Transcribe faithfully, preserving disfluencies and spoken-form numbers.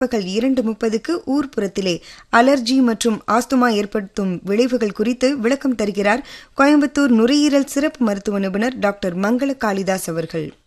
பகல் இரண்டு முப்பதுக்கு ஊர்ப்புறத்திலே அலர்ஜி மற்றும் ஆஸ்துமா ஏற்படுத்தும் விளைவுகள் குறித்து விளக்கம் தருகிறார் கோயம்புத்தூர் நுரையீரல் சிறப்பு மருத்துவ நிபுணர் டாக்டர் மங்கள காளிதாஸ் அவர்கள்.